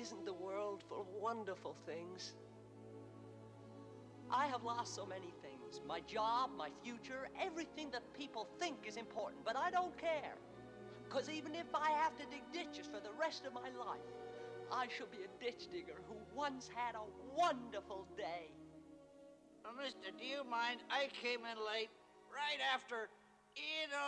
Isn't the world full of wonderful things? I have lost so many things. My job, my future, everything that people think is important, but I don't care. Because even if I have to dig ditches for the rest of my life, I shall be a ditch digger who once had a wonderful day. Mister, do you mind? I came in late, right after,